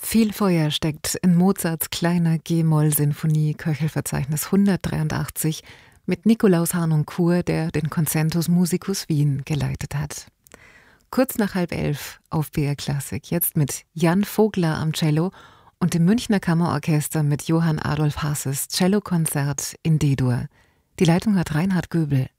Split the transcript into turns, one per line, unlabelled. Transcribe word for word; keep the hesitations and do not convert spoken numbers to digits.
Viel Feuer steckt in Mozarts kleiner G-Moll-Sinfonie Köchelverzeichnis hundertdreiundachtzig mit Nikolaus Harnoncourt, der den Concentus Musicus Wien geleitet hat. Kurz nach halb elf auf B R Klassik, jetzt mit Jan Vogler am Cello und dem Münchner Kammerorchester mit Johann Adolf Hasses Cellokonzert in D-Dur. Die Leitung hat Reinhard Göbel.